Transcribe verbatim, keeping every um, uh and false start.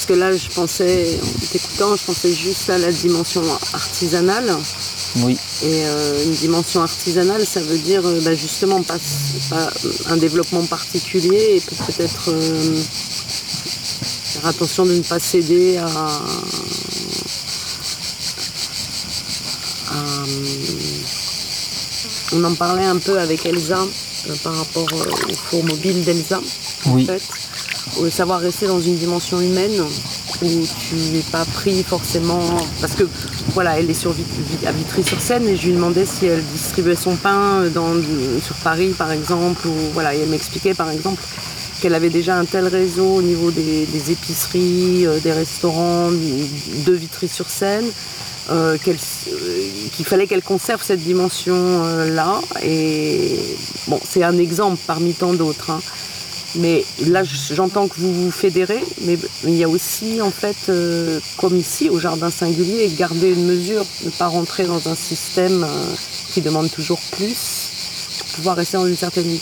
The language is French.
parce que là, je pensais, en t'écoutant, je pensais juste à la dimension artisanale. Oui. Et euh, une dimension artisanale, ça veut dire euh, bah, justement pas, pas un développement particulier et peut-être euh, faire attention de ne pas céder à, à on en parlait un peu avec Elsa euh, par rapport euh, au four mobile d'Elsa. Oui. En fait, euh, savoir rester dans une dimension humaine où tu n'es pas pris forcément parce que voilà, elle est sur à Vitry-sur-Seine et je lui demandais si elle distribuait son pain dans, sur Paris par exemple, ou voilà, et elle m'expliquait par exemple qu'elle avait déjà un tel réseau au niveau des, des épiceries, euh, des restaurants de Vitry-sur-Seine, euh, qu'elle, euh, qu'il fallait qu'elle conserve cette dimension-là. Et bon, c'est un exemple parmi tant d'autres. Hein. Mais là, j'entends que vous vous fédérez, mais il y a aussi, en fait, euh, comme ici, au Jardin Singulier, garder une mesure, ne pas rentrer dans un système euh, qui demande toujours plus, pour pouvoir rester dans une certaine